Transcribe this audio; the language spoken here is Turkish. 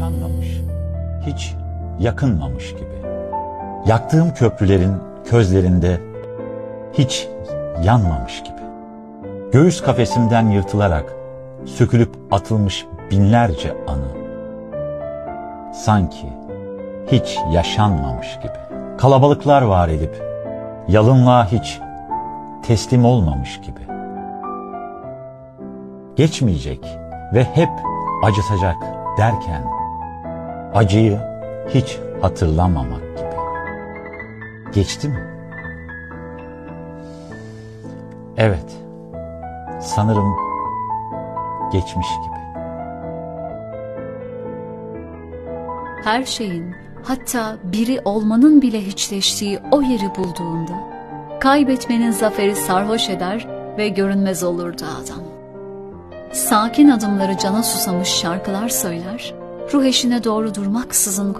yaşanmamış, hiç yakınmamış gibi. Yaktığım köprülerin közlerinde hiç yanmamış gibi. Göğüs kafesimden yırtılarak sökülüp atılmış binlerce anı. Sanki hiç yaşanmamış gibi. Kalabalıklar var edip yalınlığa hiç teslim olmamış gibi. Geçmeyecek ve hep acıtacak derken acıyı hiç hatırlamamak gibi. Geçti mi? Evet, sanırım geçmiş gibi. Her şeyin, hatta biri olmanın bile hiçleştiği o yeri bulduğunda, kaybetmenin zaferi sarhoş eder ve görünmez olurdu adam. Sakin adımları cana susamış şarkılar söyler, ruh eşine doğru durmaksızın